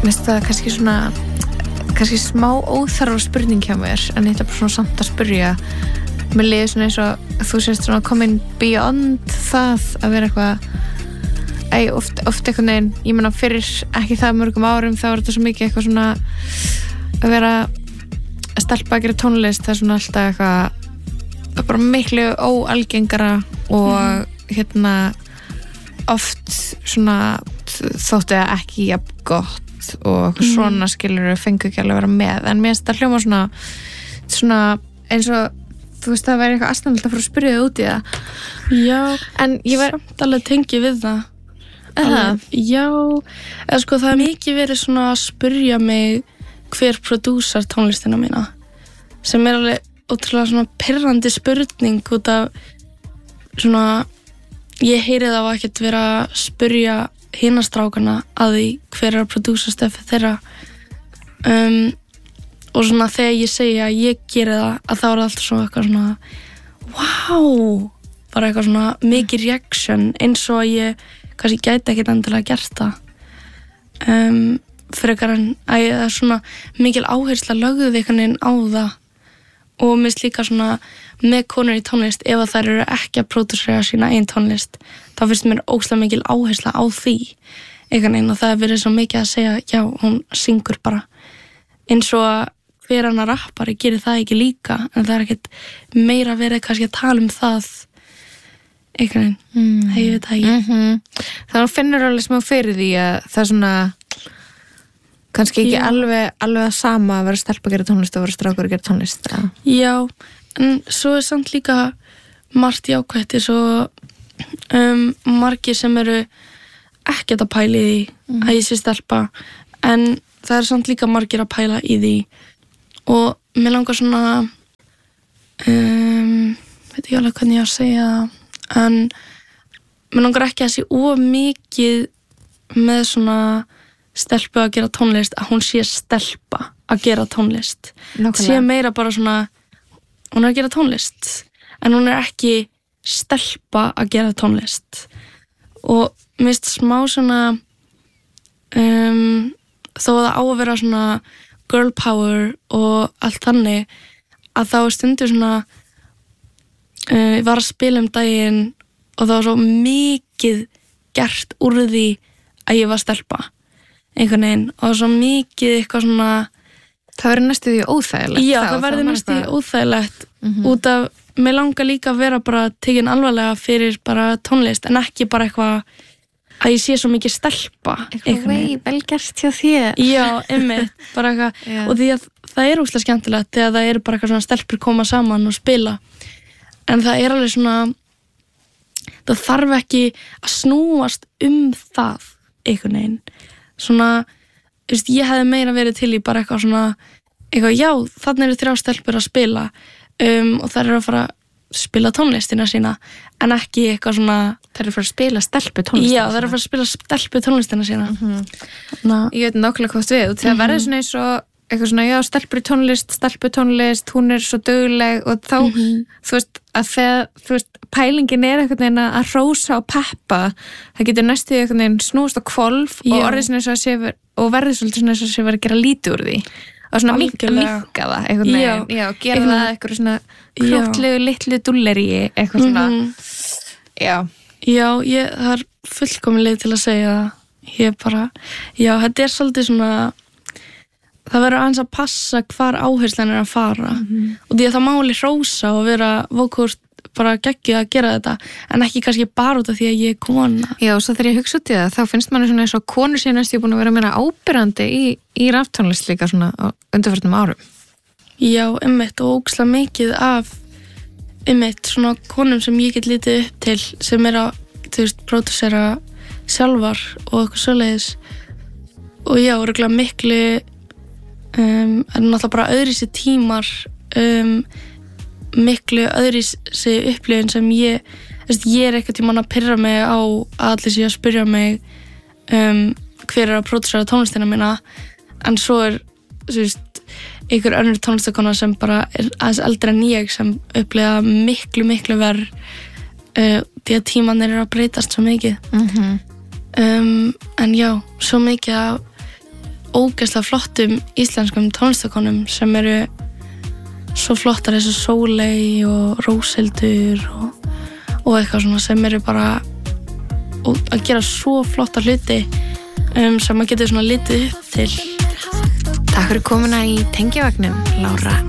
finnst það kannski smá óþarfa spurning hjá mér, en ég ætla bara svona samt að spyrja. Mér líður svona eins og þú sést svona komin beyond það að vera eitthvað oft einhvern veginn, ég meina fyrir ekki það mörgum árum þá var þetta svo mikið eitthvað svona að vera að stelpa að gera tónlist, það er svona alltaf eitthvað bara miklu óalgengara og oft svona þótti það ekki jafn gott og svona skilur fengu ekki alveg að vera með, en mér finnst það hljóma svona eins og þú veist það væri eitthvað aðstæðanlegt að fara að spyrja þig út í það. Já, en ég var samt alveg tengið við það. Já, eða sko það er mikið verið svona að spyrja mig hver prodúsar tónlistina mína, sem er alveg ótrúlega svona pirrandi spurning út af svona, ég heyri það var ekkert vera að spyrja hina strákana að því hver er að prodúsa stöfið þeirra og svona þegar ég segi að ég geri það að þá er það alltaf svona eitthvað svona wow, bara eitthvað svona mikið reaction eins og ég kannski gæti ekkert endilega gert það frekar en að það er svona mikil áhersla lögðu einhvern veginn á það og minnst líka svona með konur í tónlist ef að þær eru ekki að pródúsera sína einn tónlist þá finnst mér ógeðslega mikil áhersla á því einhvern veginn og það er verið svo mikið að segja já, hún syngur bara eins og að hver annar rappari gerir það ekki líka en það er ekkert meira verið kannski að tala það einhvern veginn, ég veit það ekki Þannig finnur alveg smá fyrir því að það er svona kannski ekki alveg að sama að vera stelpa að gera tónlist og vera strákur að gera tónlist Já, en svo er samt líka margt jákvætt svo margir sem eru ekkert að pæla í því að ég sé stelpa en það er samt líka margir að pæla í því og mér langar svona veit ekki alveg hvernig ég á að segja en mér langar ekki að sé of mikið með svona stelpu að gera tónlist að hún sé stelpa að gera tónlist sé meira bara svona hún er að gera tónlist en hún er ekki stelpa að gera tónlist og mér finnst smá svona þó að það á að vera svona girl power og allt þannig að þá stundur svona ég var að spila daginn og það var svo mikið gert úr því að ég var stelpa einhvern veginn og það var svo mikið eitthvað svona það verður næstu því óþægilegt já það verður næstu því óþægilegt út af mig langar líka að vera bara tekin alvarlega fyrir bara tónlist en ekki bara eitthvað að ég sé svo mikið stelpa eitthvað vel gert hjá þér já, einmitt, bara eitthvað og því að það er óslega skemmtilegt þegar það eru bara eitthvað svona stelpur koma saman og spila en það er alveg svona það þarf ekki að snúast það einhvern veginn svona, veist, ég hefði meira verið til í bara eitthvað svona eitthvað, já, þannig eru 3 stelpur að spila og þær eru að fara að spila tónlistina sína en ekki eitthvað svona þær eru að fara að spila stelpu tónlistina já, þær eru að fara að spila stelpu tónlistina sína ég veit nákvæmlega hvað við og það verður svona eins og eitthvað svona, já, stelpu tónlist hún er svo dugleg og þá þú veist, að þegar þú veist, pælingin er einhvern veginn að hrósa og peppa það getur næstu einhvern veginn snúist á hvolf og orðið svona eins og sé og verður svolítið svona eins og sé verið að gera lítið úr því og svona minka það einhvern veginn, já, gera það eitthvað svona krútlegu litlu dulleri eitthvað svona já, það er fullkominlega til að segja ég bara, já, þetta er svolítið svona það verður aðeins að passa hvar áherslan er að fara og því að það má alveg hrósa og vera vókurt bara geggjuð að gera þetta en ekki kannski bara út af því að ég er kona Já, og svo þegar ég hugsa út í það þá finnst manni svona eins og konur sér næstu búin að vera meira ábyrrandi í raftónlist líka svona á undanförnum árum Já, einmitt og ógeðslega mikið af einmitt svona konum sem ég get litið upp til sem er að, þú veist, pródúsera sjálfar og eitthvað svoleiðis og já, örugglega miklu en náttúrulega bara öðruvísi tímar miklu öðruvísi upplifun sem ég er eitthvað tímann að pirra mig á að allir sé að spyrja mig hver er að pródúsera tónlistina mína en svo er þú veist, einhver önnur tónlistakona sem bara er aðeins eldri en ég sem upplifa miklu verð því að tímannir eru að breytast svo mikið en já, svo mikið af ógeðslega flottum íslenskum tónlistakonum sem eru svo flottar eins og Sóley og Róshildur og eitthvað svona sem eru bara að gera svo flotta hluti sem maður getur svona litið upp til. Takk fyrir komuna í Tengjavagninn, Lára